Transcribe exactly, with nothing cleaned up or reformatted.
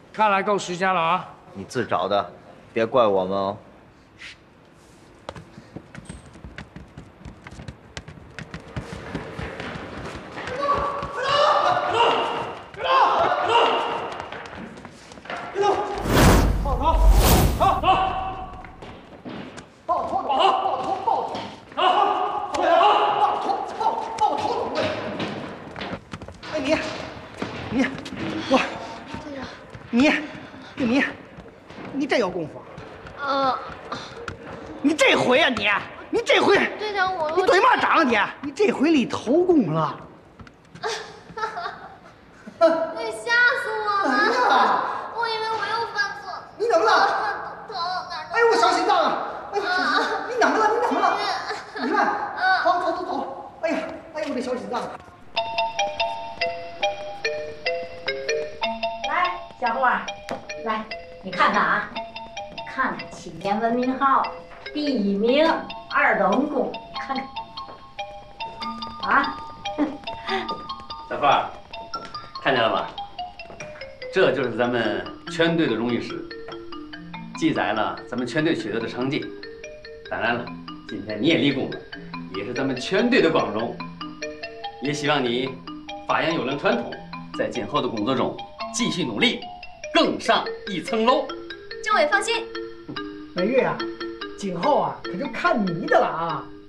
看来够时间了啊！ 你自找的，别怪我们哦。 你，就你，你真有功夫。 呃， 你这回呀、啊，你，你这回， 队长我， 你对嘛长啊你？你这回里头功了。 你吓死我了！哎、我以为我又犯错。 你怎么了？ 头哪？ 哎呦，我小心脏啊！哎呀，啊、你怎么了？你怎么了？你看， 啊、 走走走走。哎呀，哎呦，我这小心脏。 来，小花，来，你看看啊，看看青年文明号第一名二等功，看看啊。 小花，看见了吧？这就是咱们全队的荣誉史，记载了咱们全队取得的成绩。当然了，今天你也立功了，也是咱们全队的光荣。也希望你发扬优良传统，在今后的工作中继续努力，更上一层楼。 政委放心， 美玉啊，今后啊可就看你的了啊！